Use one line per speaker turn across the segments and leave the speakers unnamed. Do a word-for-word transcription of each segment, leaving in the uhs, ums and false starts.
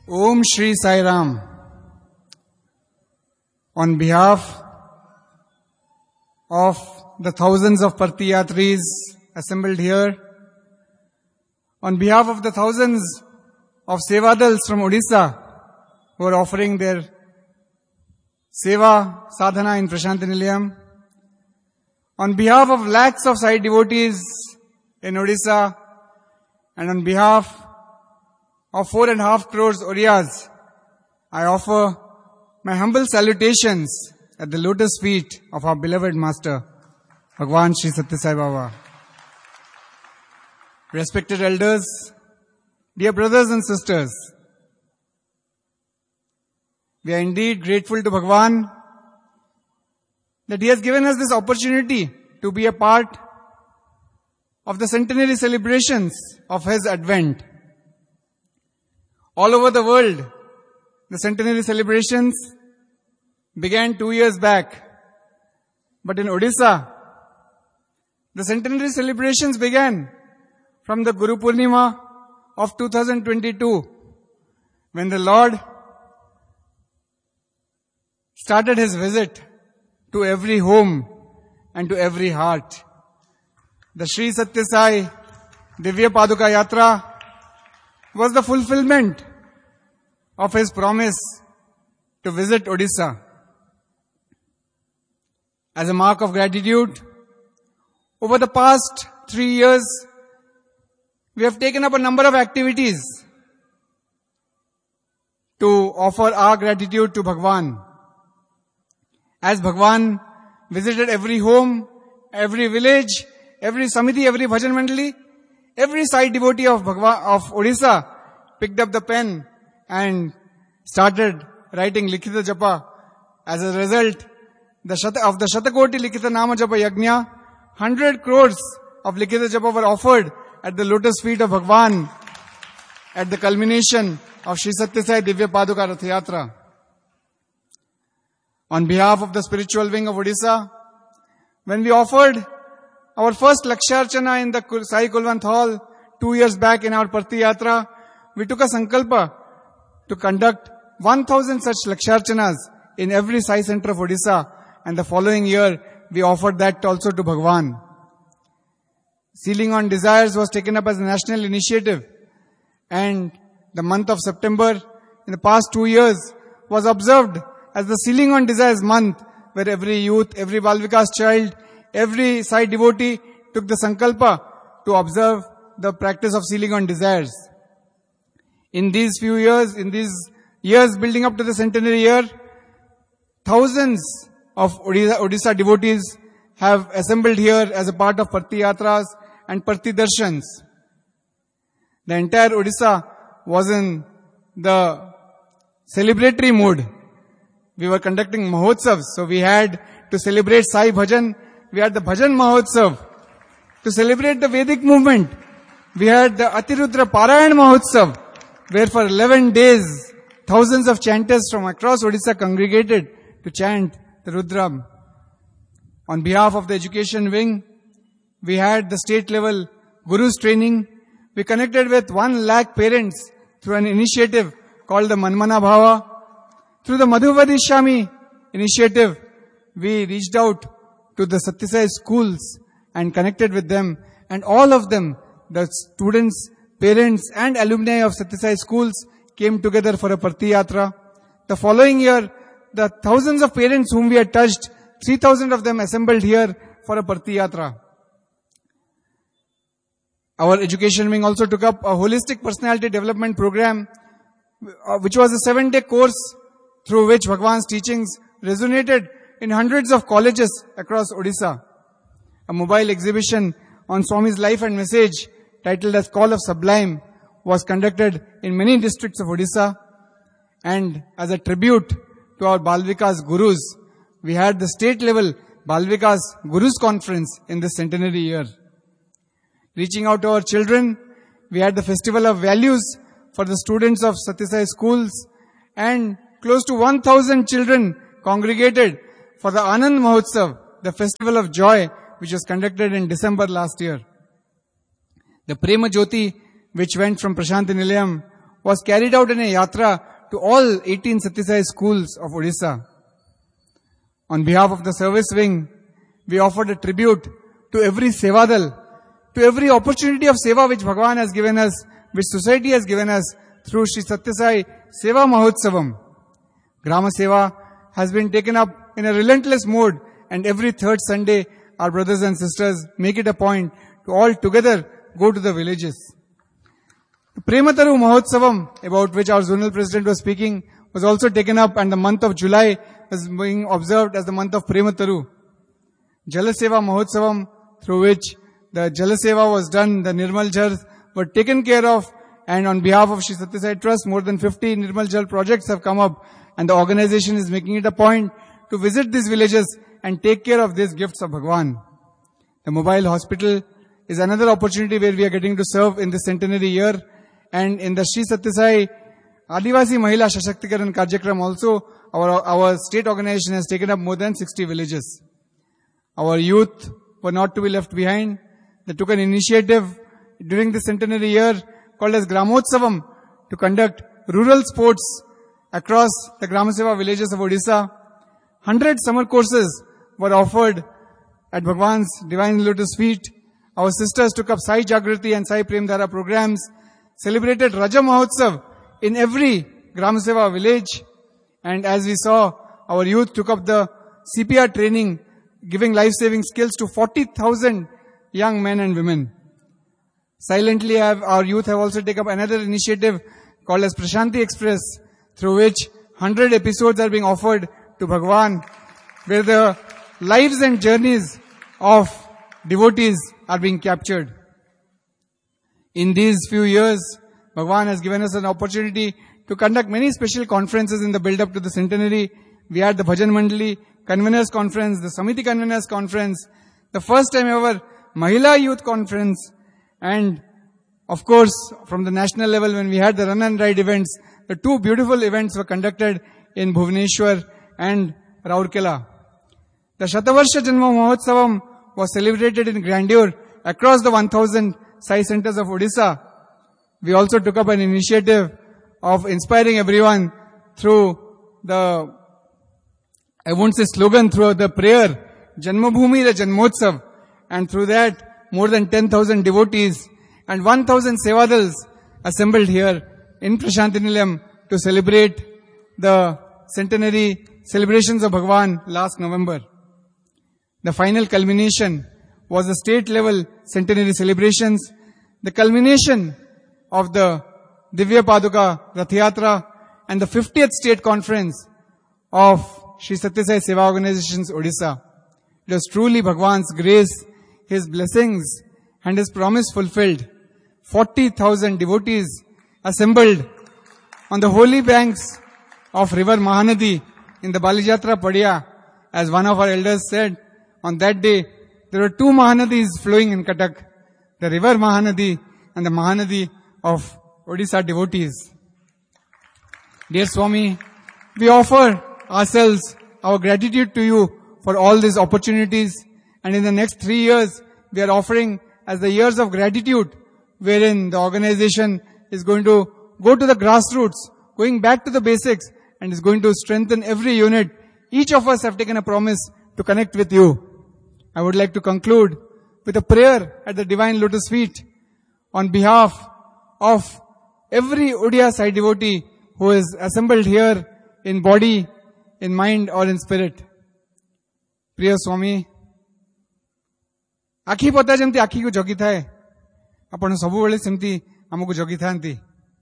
Om Shri Sai Ram. On behalf of the thousands of Partiyatris assembled here, on behalf of the thousands of Sevadals from Odisha who are offering their Seva Sadhana in Prasanthi Nilayam, on behalf of lakhs of Sai devotees in Odisha, and on behalf of four and a half crores Oriyas, I offer my humble salutations at the lotus feet of our beloved Master, Bhagwan Shri Sathya Sai Baba. Respected elders, dear brothers and sisters, we are indeed grateful to Bhagwan that He has given us this opportunity to be a part of the centenary celebrations of His advent. All over the world, the centenary celebrations began two years back. But in Odisha, the centenary celebrations began from the Guru Purnima of two thousand twenty-two, when the Lord started His visit to every home and to every heart. The Shri Sathya Sai Divya Paduka Yatra was the fulfillment of His promise to visit Odisha. As a mark of gratitude, over the past three years, we have taken up a number of activities to offer our gratitude to Bhagwan. As Bhagwan visited every home, every village, every samiti, every bhajan mandali, every Sai devotee of Bhagwan, of Odisha picked up the pen and started writing Likhita Japa. As a result, the Shata, of the Shatakoti Likhita Nama Japa Yajna, one hundred crores of Likhita Japa were offered at the lotus feet of Bhagwan at the culmination of Shri Sathya Sai Divya Paduka Rath Yatra. On behalf of the spiritual wing of Odisha, when we offered our first Laksharchana in the Sai Kulwant Hall two years back in our Parti Yatra, we took a sankalpa to conduct one thousand such Laksharchanas in every Sai center of Odisha, and the following year we offered that also to Bhagwan. Sealing on Desires was taken up as a national initiative, and the month of September in the past two years was observed as the Sealing on Desires month, where every youth, every Bal Vikas child, every Sai devotee took the sankalpa to observe the practice of Sealing on Desires. In these few years, in these years building up to the centenary year, thousands of Odisha, Odisha devotees have assembled here as a part of Parti Yatras and Parti Darshans. The entire Odisha was in the celebratory mood. We were conducting Mahotsavs, so we had to celebrate Sai Bhajan. We had the Bhajan Mahotsav. To celebrate the Vedic movement, we had the Atirudra Parayan Mahotsav, where for eleven days, thousands of chanters from across Odisha congregated to chant the Rudram. On behalf of the education wing, we had the state level Gurus training. We connected with one lakh parents through an initiative called the Manmana Bhava. Through the Madhuvadishami initiative, we reached out to the Sathya Sai schools and connected with them, and all of them, the students, parents and alumni of Sathya Sai schools, came together for a Parti Yatra. The following year, the thousands of parents whom we had touched, three thousand of them assembled here for a Parti Yatra. Our education wing also took up a holistic personality development program, which was a seven-day course through which Bhagwan's teachings resonated in hundreds of colleges across Odisha. A mobile exhibition on Swami's life and message, titled as Call of Sublime, was conducted in many districts of Odisha. And as a tribute to our Bal Vikas Gurus, we had the state level Bal Vikas Gurus conference in this centenary year. Reaching out to our children, we had the Festival of Values for the students of Sathya Sai schools, and close to one thousand children congregated for the Anand Mahotsav, the Festival of Joy, which was conducted in December last year. The Prema Jyoti, which went from Prasanthi Nilayam, was carried out in a yatra to all eighteen Sathya Sai schools of Odisha. On behalf of the service wing, we offered a tribute to every Sevadal, to every opportunity of Seva which Bhagavan has given us, which society has given us through Sri Sathya Sai Seva Mahotsavam. Grama Seva has been taken up in a relentless mode, and every third Sunday, our brothers and sisters make it a point to all together go to the villages. The Premataru Mahotsavam, about which our zonal president was speaking, was also taken up, and the month of July was being observed as the month of Premataru. Jalaseva Mahotsavam, through which the Jalaseva was done, the Nirmal Jal were taken care of, and on behalf of Sri Sathya Sai Trust, more than fifty Nirmal Jal projects have come up, and the organization is making it a point to visit these villages and take care of these gifts of Bhagavan. The mobile hospital is another opportunity where we are getting to serve in this centenary year, and in the Sri Sathya Sai Adivasi Mahila Shashaktikaran Karjakram also, our, our state organization has taken up more than sixty villages. Our youth were not to be left behind. They took an initiative during the centenary year called as Gramotsavam to conduct rural sports across the Gramaseva villages of Odisha. one hundred summer courses were offered at Bhagwan's Divine Lotus Feet. Our sisters took up Sai Jagrati and Sai Premdhara programs, celebrated Raja Mahotsav in every Gramaseva village, and as we saw, our youth took up the C P R training, giving life-saving skills to forty thousand young men and women. Silently, have, our youth have also taken up another initiative called as Prashanti Express, through which one hundred episodes are being offered to Bhagavan, where the lives and journeys of devotees are being captured. In these few years, Bhagavan has given us an opportunity to conduct many special conferences in the build-up to the centenary. We had the Bhajan Mandali Conveners Conference, the Samiti Conveners Conference, the first time ever Mahila Youth Conference, and of course, from the national level, when we had the run and ride events, the two beautiful events were conducted in Bhubaneswar and Rourkela. The Shatavarsha Janma Mahotsavam was celebrated in grandeur across the one thousand Sai centers of Odisha. We also took up an initiative of inspiring everyone through the, I won't say slogan, through the prayer, Janmabhoomi the Janmotsav, and through that, more than ten thousand devotees and one thousand Sevadals assembled here in Prashanti Nilayam to celebrate the centenary celebrations of Bhagavan last November. The final culmination was the state level centenary celebrations, the culmination of the Divya Paduka Rath Yatra, and the fiftieth state conference of Sri Sathya Sai Seva Organizations Odisha. It was truly Bhagavan's grace, His blessings, and His promise fulfilled. forty thousand devotees assembled on the holy banks of river Mahanadi in the Balijatra Padya. As one of our elders said, on that day, there were two Mahanadis flowing in Cuttack, the river Mahanadi and the Mahanadi of Odisha devotees. Dear Swami, we offer ourselves our gratitude to you for all these opportunities, and in the next three years, we are offering as the years of gratitude, wherein the organization is going to go to the grassroots, going back to the basics, and is going to strengthen every unit. Each of us have taken a promise to connect with you. I would like to conclude with a prayer at the Divine Lotus Feet on behalf of every Odia Sai devotee who is assembled here in body, in mind or in spirit. Priya Swami, आखि पता जमती आखि को जगी थाए आपण सबु बेले सेमती हमको जगी थांती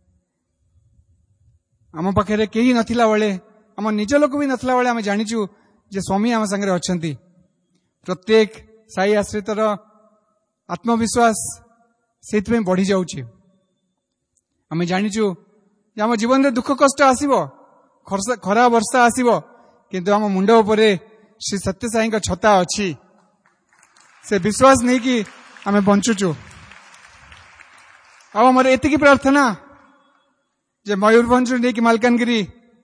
आम पाखे केही नथिला बेले आम निज लोक भी नथिला बेले आम जानिचु जे स्वामी आम संगे अछंती प्रत्येक साई आश्रितर आत्मविश्वास सेथमे बढ़ी जाउची आम जानिचु जे आम जीवन रे दुख कष्ट आसीबो खरा वर्षा आसीबो किंतु आम मुंड उपरे श्री सत्य साई का छता अछि से विश्वास नहीं कि आम बंचुचु अब हमारे एति की प्रार्थना जे मयूरभंज नहीं कि मालकानगिरी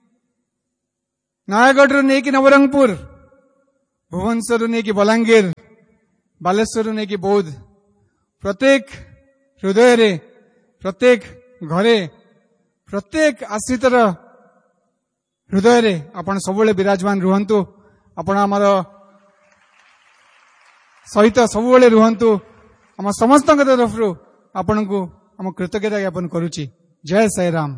नयागढ़ नहीं कि नवरंगपुर भुवनेश्वर नहीं कि बलांगीर बालेश्वर नहीं कि बौद्ध प्रत्येक हृदय रे प्रत्येक घरे प्रत्येक आश्रितर हृदय रे आपण सबुले विराजमान रुहंतु आपण हमर सहित सबुले रुहंतु हम समस्त तरफ रु आपण को हम कृतज्ञता ज्ञापन करूची जय Sai Ram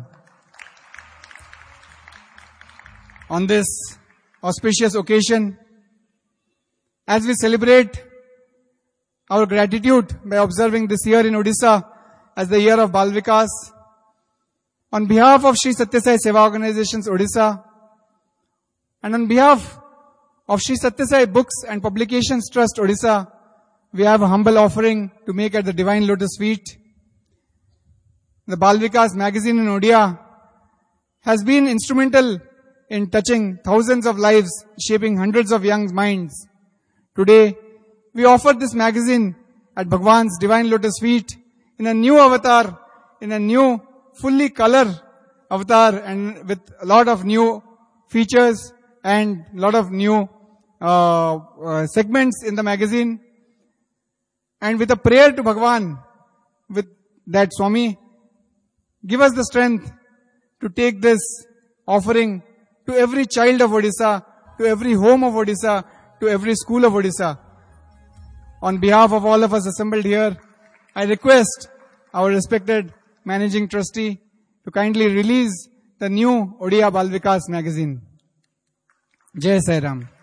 On this auspicious occasion, as we celebrate our gratitude by observing this year in Odisha as the year of Bal Vikas, on behalf of Shri Satya Sai Seva Organizations Odisha and on behalf of Shri Satya Sai Books and Publications Trust Odisha, we have a humble offering to make at the Divine Lotus Feet. The Bal Vikas magazine in Odia has been instrumental in touching thousands of lives, shaping hundreds of young minds. Today, we offer this magazine at Bhagwan's Divine Lotus Feet in a new avatar, in a new fully color avatar and with a lot of new features and a lot of new uh, uh, segments in the magazine. And with a prayer to Bhagwan, with that Swami, give us the strength to take this offering to every child of Odisha, to every home of Odisha, to every school of Odisha. On behalf of all of us assembled here, I request our respected managing trustee to kindly release the new Odia Bal Vikas magazine. Jai Sai Ram.